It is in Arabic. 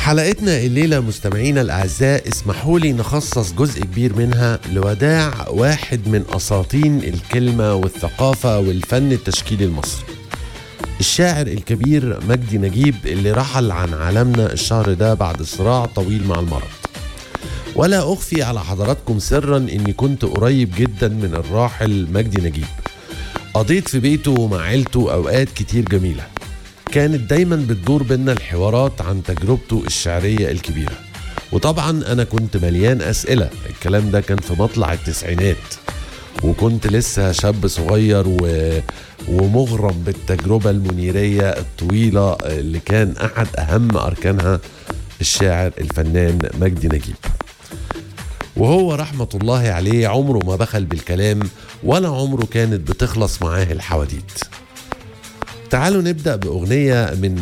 حلقتنا الليلة مستمعينا الأعزاء اسمحوا لي نخصص جزء كبير منها لوداع واحد من أساطين الكلمة والثقافة والفن التشكيلي المصري، الشاعر الكبير مجدي نجيب، اللي رحل عن عالمنا الشهر ده بعد صراع طويل مع المرض. ولا أخفي على حضراتكم سرا إني كنت قريب جدا من الراحل مجدي نجيب، قضيت في بيته ومع عيلته أوقات كتير جميلة، كانت دايما بتدور بينا الحوارات عن تجربته الشعرية الكبيرة. وطبعا أنا كنت مليان أسئلة، الكلام ده كان في مطلع التسعينات وكنت لسه شاب صغير ومغرم بالتجربة المنيرية الطويلة اللي كان أحد أهم أركانها الشاعر الفنان مجدي نجيب. وهو رحمة الله عليه عمره ما بخل بالكلام ولا عمره كانت بتخلص معاه الحواديت. تعالوا نبدأ بأغنية من